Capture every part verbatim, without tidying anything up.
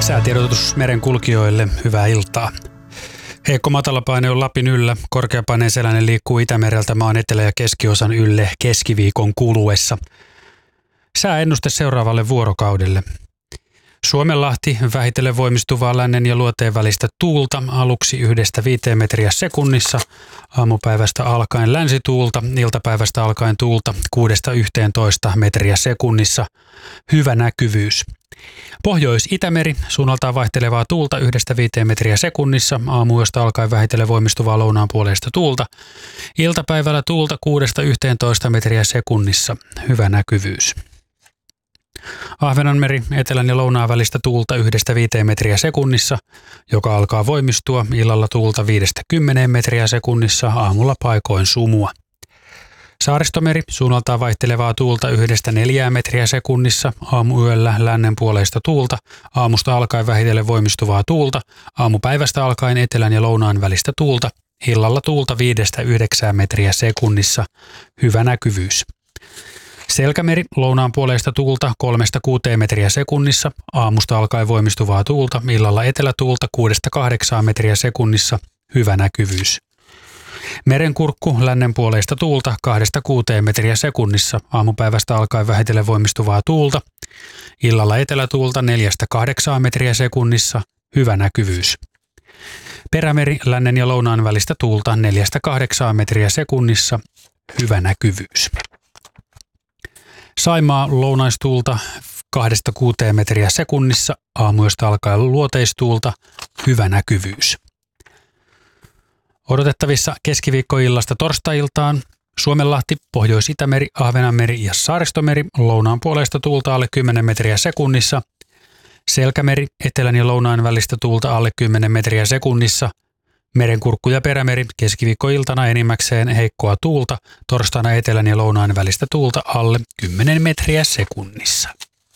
Säätiedotus merenkulkijoille, hyvää iltaa. Heikko matalapaine on Lapin yllä, korkeapaineen seläinen liikkuu Itämereltä maan etelä- ja keskiosan ylle keskiviikon kuluessa. Sääennuste seuraavalle vuorokaudelle. Suomenlahti vähitellen voimistuvaa lännen ja luoteen välistä tuulta, aluksi yhdestä viiteen metriä sekunnissa, aamupäivästä alkaen länsituulta, iltapäivästä alkaen tuulta kuudesta yhteentoista metriä sekunnissa, hyvä näkyvyys. Pohjois-Itämeri, suunnaltaan vaihtelevaa tuulta yhdestä viiteen metriä sekunnissa, aamuyöstä alkaen vähitellen voimistuvaa lounaan puoleista tuulta, iltapäivällä tuulta kuudesta yhteentoista metriä sekunnissa, hyvä näkyvyys. Ahvenanmeri, etelän ja lounaan välistä tuulta yhdestä viiteen metriä sekunnissa, joka alkaa voimistua, illalla tuulta viidestä kymmeneen metriä sekunnissa, aamulla paikoin sumua. Saaristomeri, suunnaltaan vaihtelevaa tuulta yhdestä neljään metriä sekunnissa, aamuyöllä lännen puoleista tuulta, aamusta alkaen vähitellen voimistuvaa tuulta, aamupäivästä alkaen etelän ja lounaan välistä tuulta, illalla tuulta viidestä yhdeksään metriä sekunnissa, hyvä näkyvyys. Selkämeri, lounaan puoleista tuulta kolmesta kuuteen metriä sekunnissa, aamusta alkaen voimistuvaa tuulta, illalla etelätuulta kuudesta kahdeksaan metriä sekunnissa, hyvä näkyvyys. Merenkurkku, lännen puoleista tuulta kahdesta kuuteen metriä sekunnissa, aamupäivästä alkaen vähitellen voimistuvaa tuulta, illalla etelätuulta neljästä kahdeksaan metriä sekunnissa, hyvä näkyvyys. Perämeri, lännen ja lounaan välistä tuulta neljästä kahdeksaan metriä sekunnissa, hyvä näkyvyys. Saimaa, lounaistuulta kahdesta kuuteen metriä sekunnissa, aamuyöstä alkaen luoteistuulta, hyvä näkyvyys. Odotettavissa keskiviikkoillasta torstai-iltaan Suomenlahti, Pohjois-Itämeri, Ahvenanmeri ja Saaristomeri, lounaan puoleista tuulta alle kymmenen metriä sekunnissa, Selkämeri, etelän ja lounaan välistä tuulta alle kymmenen metriä sekunnissa, Merenkurkku ja Perämeri, keskiviikkoiltana enimmäkseen heikkoa tuulta, torstaina etelän ja lounaan välistä tuulta alle kymmenen metriä sekunnissa.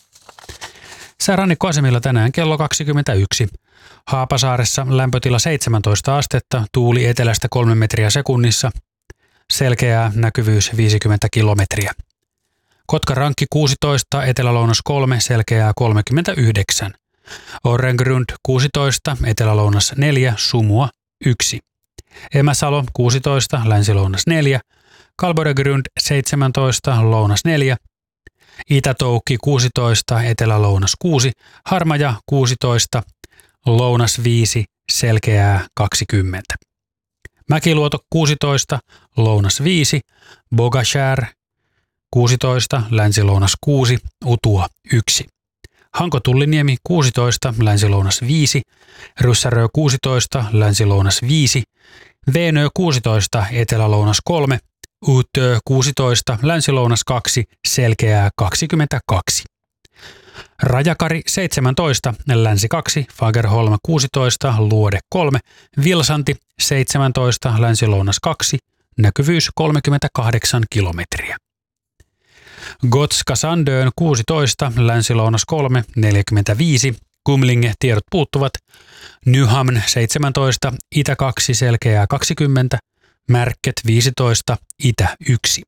Säärannikkoasemilla tänään kello kaksikymmentäyksi. Haapasaaressa lämpötila seitsemäntoista astetta, tuuli etelästä kolme metriä sekunnissa, selkeää näkyvyys viisikymmentä kilometriä. Kotkarankki kuusitoista, etelä-lounas kolme, selkeää kolmekymmentäyhdeksän. Orrengrund kuusitoista, etelä-lounas neljä, sumua yksi. Emäsalo kuusitoista, länsi-lounas neljä, Kalboregrund seitsemäntoista, lounas neljä, Itä-Toukki kuusitoista, etelä-lounas kuusi, Harmaja kuusitoista, lounas viisi, selkeää kaksikymmentä. Mäkiluoto kuusitoista, lounas viisi, Bogashär kuusitoista, länsi-lounas kuusi, Utua yksi. Hanko-Tulliniemi kuusitoista, länsi-lounas viisi, Ryssärö kuusitoista, länsi-lounas viisi, Veenö kuusitoista, etelä-lounas kolme, Uutö kuusitoista, länsi-lounas kaksi, selkeää kaksikymmentäkaksi. Rajakari seitsemäntoista, länsi kaksi, Fagerholm kuusitoista, luode kolme, Vilsanti seitsemäntoista, länsi-lounas kaksi, näkyvyys kolmekymmentäkahdeksan kilometriä. Gotska Sandön kuusitoista, länsi-lounas kolme, neljäkymmentäviisi, Kumlinge tiedot puuttuvat, Nyhamn seitsemäntoista, itä kaksi, selkeää kaksikymmentä, Märket viisitoista, itä yksi.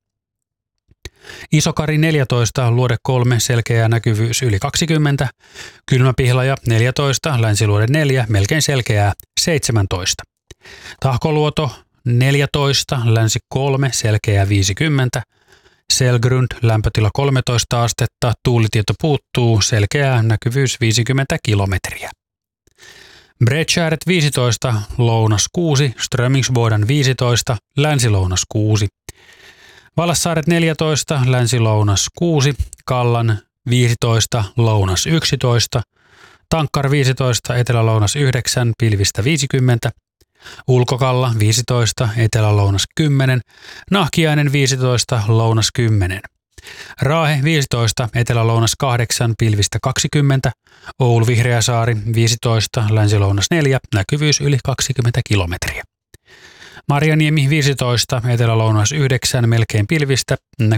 Isokari neljätoista, luode kolme, selkeää näkyvyys yli kaksikymmentä, Kylmäpihlaja neljätoista, länsiluode neljä, melkein selkeää seitsemäntoista. Tahkoluoto neljätoista, länsi kolme, selkeää viisikymmentä, Selgrund, lämpötila kolmetoista astetta, tuulitieto puuttuu, selkeää näkyvyys viisikymmentä kilometriä. Bredtjäret viisitoista, lounas kuusi, Strömingsboden viisitoista, länsi-lounas kuusi. Valassaaret neljätoista, länsi-lounas kuusi, Kallan viisitoista, lounas yksitoista, Tankkar viisitoista, etelä-lounas yhdeksän, pilvistä viisikymmentä, Ulkokalla viisitoista, etelä-lounas kymmenen, Nahkiainen viisitoista, lounas kymmenen. Raahe viisitoista, etelä-lounas kahdeksan, pilvistä kaksikymmentä, Oulu Vihreäsaari viisitoista, länsi-lounas neljä, näkyvyys yli kaksikymmentä kilometriä. Marjaniemi viisitoista, etelä-lounas yhdeksän, melkein pilvistä,